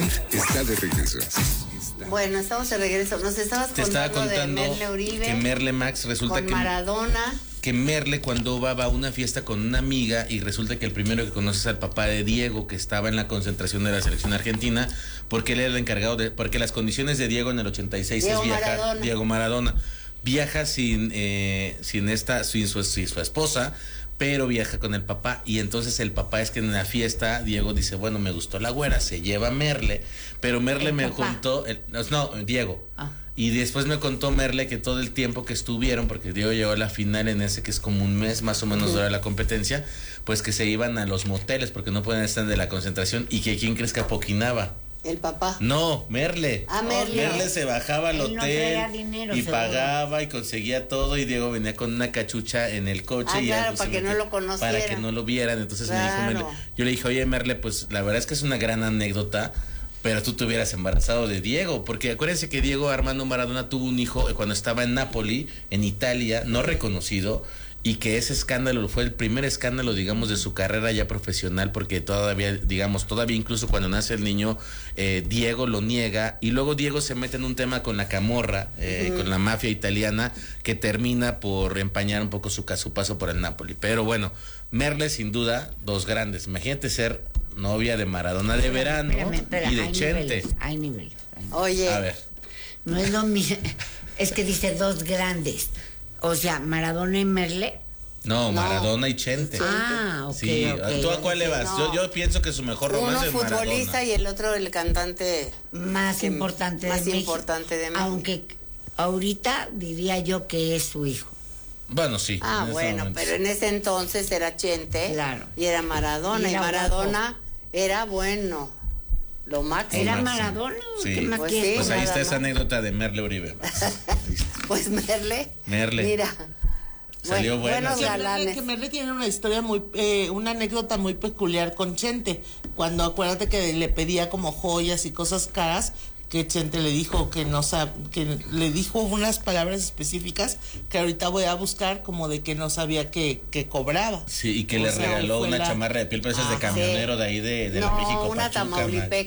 está de regreso. Bueno, estamos de regreso. Nos estabas contando de Merle Uribe. Que Merle Max resulta con Maradona. Que Merle cuando va a una fiesta con una amiga y resulta que el primero que conoce es al papá de Diego, que estaba en la concentración de la selección argentina, porque él era el encargado porque las condiciones de Diego en el 86 Diego es viajar. Maradona. Diego Maradona viaja sin su esposa, pero viaja con el papá, y entonces el papá es que en la fiesta Diego dice, bueno, me gustó la güera, se lleva a Merle, pero Merle me contó, Diego. Y después me contó Merle que todo el tiempo que estuvieron, porque Diego llegó a la final en ese que es como un mes más o menos dura la competencia, pues que se iban a los moteles porque no pueden estar de la concentración, y que ¿quién crees que apoquinaba? El papá. No, Merle. Merle. Merle se bajaba al hotel no traía dinero, y seguro. pagaba y conseguía todo, y Diego venía con una cachucha en el coche. Claro, para que no lo conocieran. Para que no lo vieran. Entonces claro. me dijo Merle, yo le dije, oye Merle, pues la verdad es que es una gran anécdota, pero tú te hubieras embarazado de Diego, porque acuérdense que Diego Armando Maradona tuvo un hijo cuando estaba en Nápoli, en Italia, no reconocido, y que ese escándalo fue el primer escándalo, digamos, de su carrera ya profesional, porque todavía incluso cuando nace el niño, Diego lo niega, y luego Diego se mete en un tema con la camorra, con la mafia italiana, que termina por empañar un poco su paso por el Napoli. Pero bueno, Merle sin duda, dos grandes. Imagínate ser novia de Maradona de verano y de Chente. Hay niveles. Oye. A ver. No es lo mismo, es que dice dos grandes. O sea, Maradona y Merle. No, Maradona y Chente. Ok. Sí, okay. ¿Tú a cuál le vas? No. Yo pienso que su mejor romance es Maradona. Uno futbolista y el otro el cantante Más importante de México. Aunque ahorita diría yo que es su hijo. Bueno, sí. Bueno, pero en ese entonces era Chente. Claro. Y era Maradona. Y Maradona era bueno. Lo máximo. ¿Era Maradona? Sí. ¿Qué más Pues quieres? sí. Pues ahí está nada esa más. anécdota de Merle Uribe. Pues Merle. Mira. Salió buena. Buenos galanes. Que Merle tiene una historia una anécdota muy peculiar con Chente. Cuando acuérdate que le pedía como joyas y cosas caras, que Chente le dijo que le dijo unas palabras específicas que ahorita voy a buscar, como de que no sabía que cobraba. Sí, y que le regaló una chamarra de piel, pero esa es de camionero de ahí de la México una Pachuca, tamaulipeca.